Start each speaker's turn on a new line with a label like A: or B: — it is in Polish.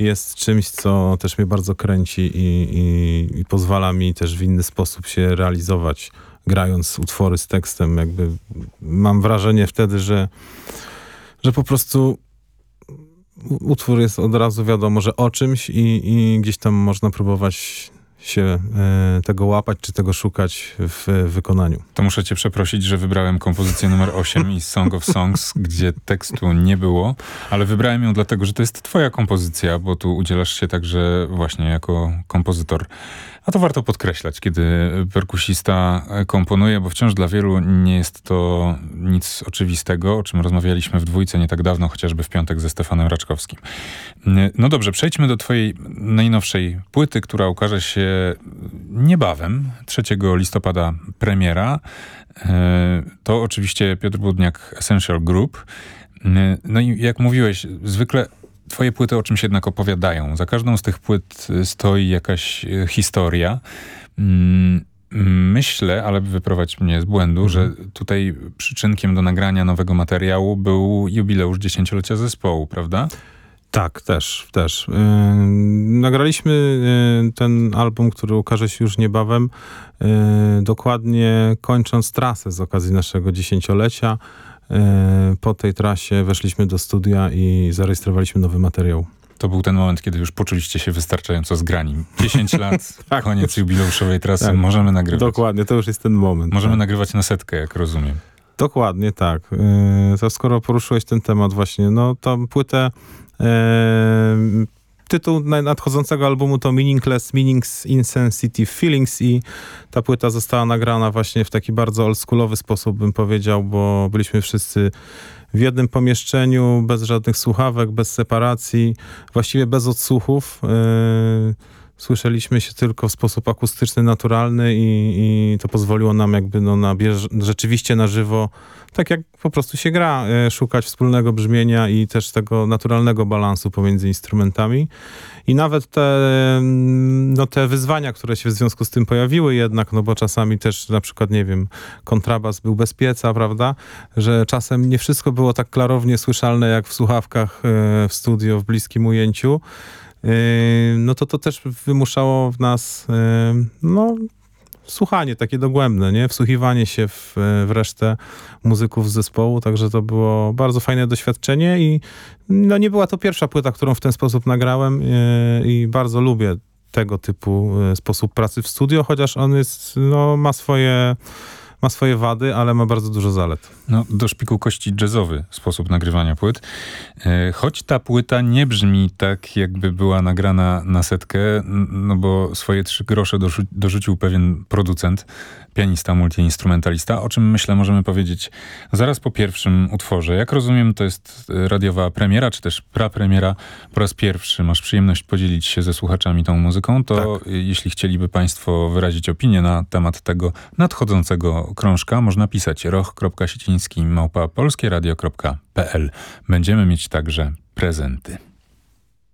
A: jest czymś, co też mnie bardzo kręci i pozwala mi też w inny sposób się realizować, grając utwory z tekstem. Jakby mam wrażenie wtedy, że po prostu utwór jest od razu wiadomo, że o czymś i gdzieś tam można próbować się tego łapać, czy tego szukać w wykonaniu.
B: To muszę cię przeprosić, że wybrałem kompozycję numer 8 i Song of Songs, gdzie tekstu nie było, ale wybrałem ją dlatego, że to jest twoja kompozycja, bo tu udzielasz się także właśnie jako kompozytor. A to warto podkreślać, kiedy perkusista komponuje, bo wciąż dla wielu nie jest to nic oczywistego, o czym rozmawialiśmy w dwójce nie tak dawno, chociażby w piątek ze Stefanem Raczkowskim. No dobrze, przejdźmy do twojej najnowszej płyty, która ukaże się niebawem, 3 listopada premiera. To oczywiście Piotr Budniak Essential Group. No i jak mówiłeś, zwykle twoje płyty o czymś jednak opowiadają. Za każdą z tych płyt stoi jakaś historia. Myślę, ale wyprowadź mnie z błędu, że tutaj przyczynkiem do nagrania nowego materiału był jubileusz 10-lecia zespołu, prawda?
A: Tak, też. Nagraliśmy ten album, który ukaże się już niebawem, dokładnie kończąc trasę z okazji naszego 10-lecia. Po tej trasie weszliśmy do studia i zarejestrowaliśmy nowy materiał.
B: To był ten moment, kiedy już poczuliście się wystarczająco zgrani. 10 lat,
A: Tak.
B: koniec jubileuszowej trasy,
A: Tak.
B: możemy nagrywać.
A: Dokładnie, to już jest ten moment.
B: Możemy
A: tak.
B: nagrywać na 100, jak rozumiem.
A: Dokładnie, tak. To skoro poruszyłeś ten temat właśnie, no tą płytę, tytuł nadchodzącego albumu to Meanings, Insensitive Feelings i ta płyta została nagrana właśnie w taki bardzo oldschoolowy sposób, bym powiedział, bo byliśmy wszyscy w jednym pomieszczeniu, bez żadnych słuchawek, bez separacji, właściwie bez odsłuchów. Słyszeliśmy się tylko w sposób akustyczny, naturalny i to pozwoliło nam jakby rzeczywiście na żywo, tak jak po prostu się gra, szukać wspólnego brzmienia i też tego naturalnego balansu pomiędzy instrumentami. I nawet te wyzwania, które się w związku z tym pojawiły jednak, no bo czasami też na przykład, nie wiem, kontrabas był bez pieca, prawda, że czasem nie wszystko było tak klarownie słyszalne jak w słuchawkach w studio, w bliskim ujęciu. No to też wymuszało w nas słuchanie takie dogłębne, nie? Wsłuchiwanie się w resztę muzyków z zespołu, także to było bardzo fajne doświadczenie i no nie była to pierwsza płyta, którą w ten sposób nagrałem i bardzo lubię tego typu sposób pracy w studio, chociaż on jest, ma swoje wady, ale ma bardzo dużo zalet.
B: No, do szpiku kości jazzowy sposób nagrywania płyt. Choć ta płyta nie brzmi tak, jakby była nagrana na 100, no bo swoje 3 grosze dorzucił pewien producent, pianista, multiinstrumentalista, o czym myślę możemy powiedzieć zaraz po pierwszym utworze. Jak rozumiem, to jest radiowa premiera, czy też prapremiera. Po raz pierwszy masz przyjemność podzielić się ze słuchaczami tą muzyką, to tak. Jeśli chcieliby państwo wyrazić opinię na temat tego nadchodzącego krążka, można pisać roch.siciński@polskieradio.pl. Będziemy mieć także prezenty.